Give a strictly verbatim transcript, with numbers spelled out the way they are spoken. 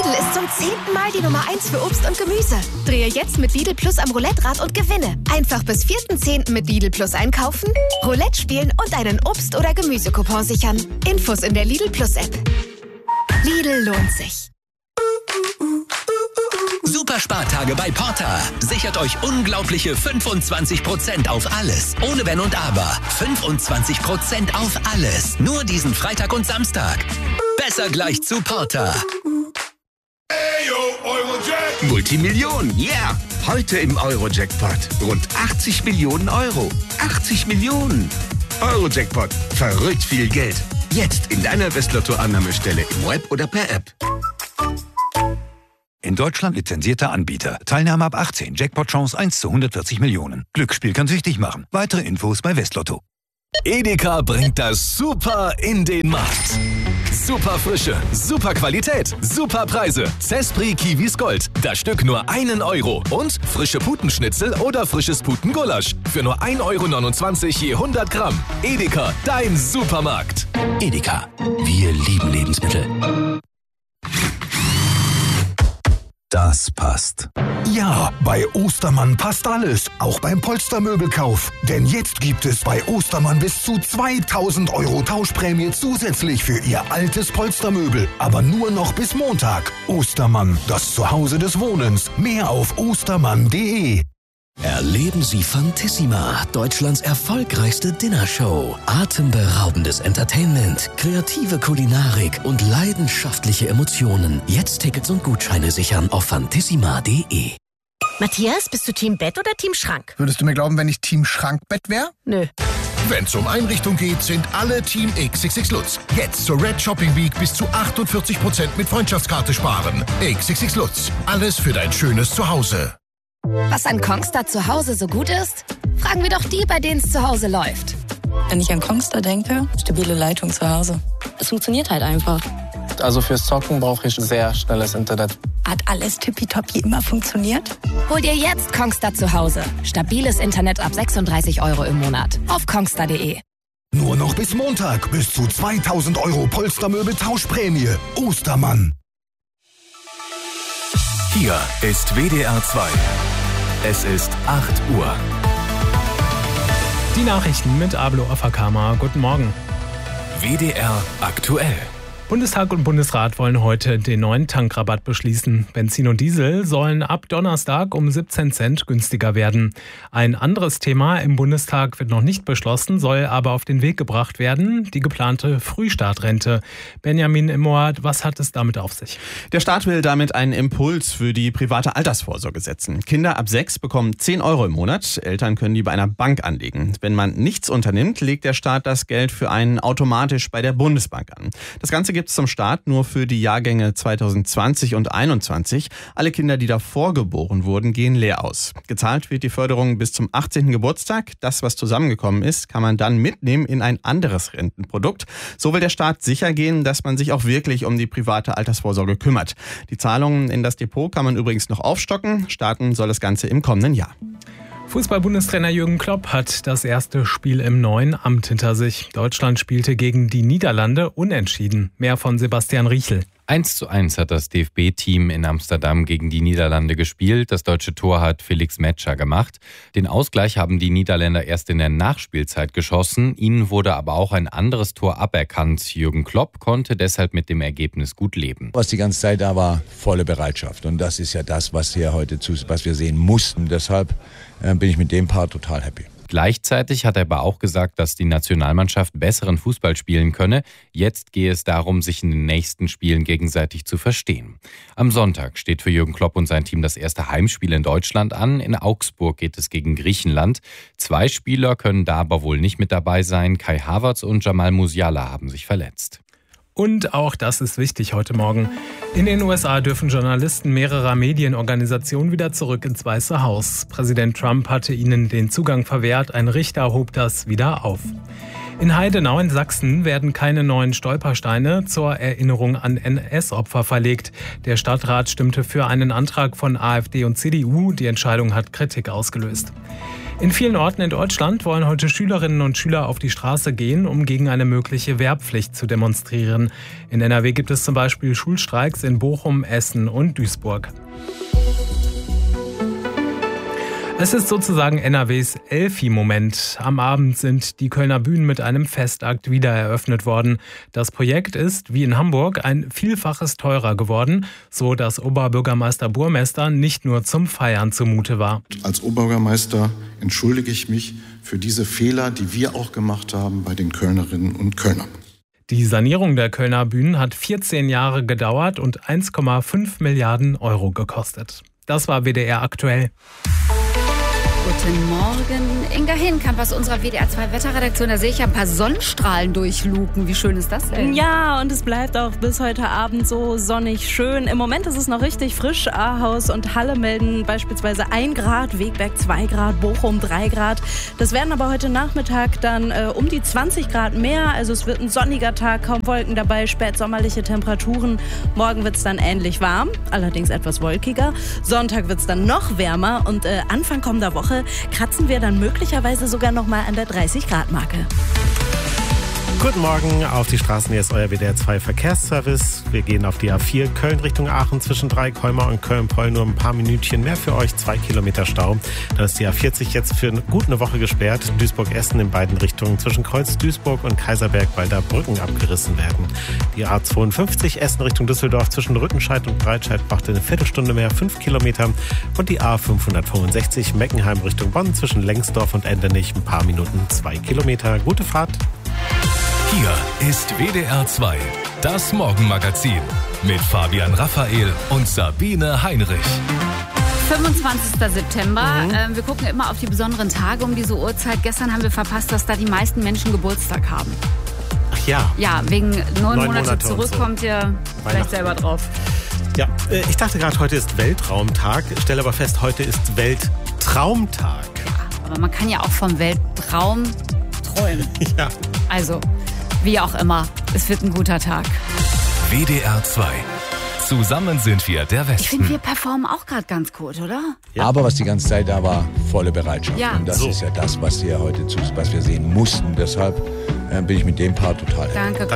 Lidl ist zum zehnten Mal die Nummer eins für Obst und Gemüse. Drehe jetzt mit Lidl Plus am Roulette-Rad und gewinne. Einfach bis vierten zehnten mit Lidl Plus einkaufen, Roulette spielen und einen Obst- oder Gemüsecoupon sichern. Infos in der Lidl Plus App. Lidl lohnt sich. Super Spartage bei Porter. Sichert euch unglaubliche fünfundzwanzig Prozent auf alles. Ohne Wenn und Aber. fünfundzwanzig Prozent auf alles. Nur diesen Freitag und Samstag. Besser gleich zu Porter. Eyo, Eurojack. Multimillionen, yeah! Heute im Eurojackpot. Rund achtzig Millionen Euro. achtzig Millionen. Eurojackpot. Verrückt viel Geld. Jetzt in deiner Westlotto-Annahmestelle im Web oder per App. In Deutschland lizenzierter Anbieter. Teilnahme ab achtzehn. Jackpot-Chance eins zu hundertvierzig Millionen. Glücksspiel kann süchtig machen. Weitere Infos bei Westlotto. Edeka bringt das Super in den Markt. Super Frische, super Qualität, super Preise. Zespri Kiwis Gold. Das Stück nur einen Euro. Und frische Putenschnitzel oder frisches Putengulasch. Für nur ein Euro neunundzwanzig je hundert Gramm. Edeka, dein Supermarkt. Edeka, wir lieben Lebensmittel. Das passt. Ja, bei Ostermann passt alles, auch beim Polstermöbelkauf. Denn jetzt gibt es bei Ostermann bis zu zweitausend Euro Tauschprämie zusätzlich für Ihr altes Polstermöbel. Aber nur noch bis Montag. Ostermann, das Zuhause des Wohnens. Mehr auf ostermann punkt de. Erleben Sie Fantissima, Deutschlands erfolgreichste Dinnershow. Atemberaubendes Entertainment, kreative Kulinarik und leidenschaftliche Emotionen. Jetzt Tickets und Gutscheine sichern auf fantissima punkt de. Matthias, bist du Team Bett oder Team Schrank? Würdest du mir glauben, wenn ich Team Schrankbett wäre? Nö. Wenn's um Einrichtung geht, sind alle Team X X X Lutz. Jetzt zur Red Shopping Week bis zu achtundvierzig Prozent mit Freundschaftskarte sparen. X X X Lutz. Alles für dein schönes Zuhause. Was an Kongstar zu Hause so gut ist? Fragen wir doch die, bei denen es zu Hause läuft. Wenn ich an Kongstar denke, stabile Leitung zu Hause. Es funktioniert halt einfach. Also fürs Zocken brauche ich sehr schnelles Internet. Hat alles tippitoppi immer funktioniert? Hol dir jetzt Kongstar zu Hause. Stabiles Internet ab sechsunddreißig Euro im Monat. Auf kongstar punkt de. Nur noch bis Montag. Bis zu zweitausend Euro Polstermöbel Tauschprämie. Ostermann. Hier ist W D R zwei. Es ist acht Uhr. Die Nachrichten mit Ablo Afakama. Guten Morgen. W D R aktuell. Bundestag und Bundesrat wollen heute den neuen Tankrabatt beschließen. Benzin und Diesel sollen ab Donnerstag um siebzehn Cent günstiger werden. Ein anderes Thema im Bundestag wird noch nicht beschlossen, soll aber auf den Weg gebracht werden: die geplante Frühstartrente. Benjamin Immoat, was hat es damit auf sich? Der Staat will damit einen Impuls für die private Altersvorsorge setzen. Kinder ab sechs bekommen zehn Euro im Monat. Eltern können die bei einer Bank anlegen. Wenn man nichts unternimmt, legt der Staat das Geld für einen automatisch bei der Bundesbank an. Das Ganze gibt es zum Start nur für die Jahrgänge zweitausendzwanzig und einundzwanzig. Alle Kinder, die davor geboren wurden, gehen leer aus. Gezahlt wird die Förderung bis zum achtzehnten Geburtstag. Das, was zusammengekommen ist, kann man dann mitnehmen in ein anderes Rentenprodukt. So will der Staat sicher gehen, dass man sich auch wirklich um die private Altersvorsorge kümmert. Die Zahlungen in das Depot kann man übrigens noch aufstocken. Starten soll das Ganze im kommenden Jahr. Fußball-Bundestrainer Jürgen Klopp hat das erste Spiel im neuen Amt hinter sich. Deutschland spielte gegen die Niederlande unentschieden. Mehr von Sebastian Riechel. eins zu eins hat das D F B-Team in Amsterdam gegen die Niederlande gespielt. Das deutsche Tor hat Felix Metscher gemacht. Den Ausgleich haben die Niederländer erst in der Nachspielzeit geschossen. Ihnen wurde aber auch ein anderes Tor aberkannt. Jürgen Klopp konnte deshalb mit dem Ergebnis gut leben. Was die ganze Zeit da war, volle Bereitschaft. Und das ist ja das, was wir heute zu, was wir sehen mussten. Deshalb äh, bin ich mit dem Part total happy. Gleichzeitig hat er aber auch gesagt, dass die Nationalmannschaft besseren Fußball spielen könne. Jetzt gehe es darum, sich in den nächsten Spielen gegenseitig zu verstehen. Am Sonntag steht für Jürgen Klopp und sein Team das erste Heimspiel in Deutschland an. In Augsburg geht es gegen Griechenland. Zwei Spieler können da aber wohl nicht mit dabei sein. Kai Havertz und Jamal Musiala haben sich verletzt. Und auch das ist wichtig heute Morgen. In den U S A dürfen Journalisten mehrerer Medienorganisationen wieder zurück ins Weiße Haus. Präsident Trump hatte ihnen den Zugang verwehrt. Ein Richter hob das wieder auf. In Heidenau in Sachsen werden keine neuen Stolpersteine zur Erinnerung an N S-Opfer verlegt. Der Stadtrat stimmte für einen Antrag von AfD und C D U. Die Entscheidung hat Kritik ausgelöst. In vielen Orten in Deutschland wollen heute Schülerinnen und Schüler auf die Straße gehen, um gegen eine mögliche Wehrpflicht zu demonstrieren. In N R W gibt es zum Beispiel Schulstreiks in Bochum, Essen und Duisburg. Es ist sozusagen N R Ws Elfi-Moment. Am Abend sind die Kölner Bühnen mit einem Festakt wieder eröffnet worden. Das Projekt ist, wie in Hamburg, ein Vielfaches teurer geworden, so dass Oberbürgermeister Burmester nicht nur zum Feiern zumute war. Als Oberbürgermeister entschuldige ich mich für diese Fehler, die wir auch gemacht haben bei den Kölnerinnen und Kölnern. Die Sanierung der Kölner Bühnen hat vierzehn Jahre gedauert und eins Komma fünf Milliarden Euro gekostet. Das war W D R aktuell. Guten Morgen, Inga Hinkamp aus unserer W D R zwei Wetterredaktion. Da sehe ich ja ein paar Sonnenstrahlen durchluken. Wie schön ist das denn? Ja, und es bleibt auch bis heute Abend so sonnig schön. Im Moment ist es noch richtig frisch. Ahaus und Halle melden beispielsweise ein Grad, Wegberg zwei Grad, Bochum drei Grad. Das werden aber heute Nachmittag dann äh, um die zwanzig Grad mehr. Also es wird ein sonniger Tag, kaum Wolken dabei, spätsommerliche Temperaturen. Morgen wird es dann ähnlich warm, allerdings etwas wolkiger. Sonntag wird es dann noch wärmer und äh, Anfang kommender Woche kratzen wir dann möglicherweise sogar noch mal an der dreißig Grad Marke. Guten Morgen, auf die Straßen, hier ist euer W D R zwei Verkehrsservice. Wir gehen auf die A vier Köln Richtung Aachen zwischen Dreieckholmer und Köln-Poll, nur ein paar Minütchen mehr für euch, zwei Kilometer Stau. Dann ist die A vierzig jetzt für gut eine Woche gesperrt. Duisburg-Essen in beiden Richtungen zwischen Kreuz Duisburg und Kaiserberg, weil da Brücken abgerissen werden. Die A zweiundfünfzig Essen Richtung Düsseldorf zwischen Rüttenscheid und Breitscheid brachte eine Viertelstunde mehr, fünf Kilometer. Und die A fünfhundertfünfundsechzig Meckenheim Richtung Bonn zwischen Lengsdorf und Endenich ein paar Minuten, zwei Kilometer. Gute Fahrt. Hier ist W D R zwei, das Morgenmagazin mit Fabian Raphael und Sabine Heinrich. fünfundzwanzigster September. Mhm. Ähm, wir gucken immer auf die besonderen Tage um diese Uhrzeit. Gestern haben wir verpasst, dass da die meisten Menschen Geburtstag haben. Ach ja. Ja, wegen neun, neun Monate, Monate zurück so. Kommt ihr vielleicht selber drauf. Ja, ich dachte gerade, heute ist Weltraumtag, stelle aber fest, heute ist Weltraumtag. Ja, aber man kann ja auch vom Weltraum träumen. Ja. Also, wie auch immer, es wird ein guter Tag. W D R zwei. Zusammen sind wir der Westen. Ich finde, wir performen auch gerade ganz gut, oder? Ja. Aber was die ganze Zeit da war, volle Bereitschaft. Ja. Und das So. ist ja das, was wir heute zu, was wir sehen mussten. Deshalb äh, bin ich mit dem Part total. Danke,